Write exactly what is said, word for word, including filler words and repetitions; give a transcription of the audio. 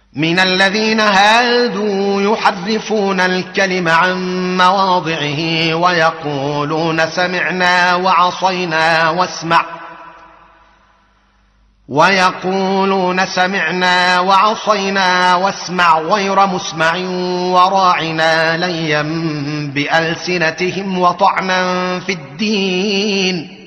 من الذين هادوا يحرفون الكلم عن مواضعه ويقولون سمعنا وعصينا واسمع ويقولون سمعنا وعصينا واسمع غير مسمع وراعنا ليا بألسنتهم وطعنا في الدين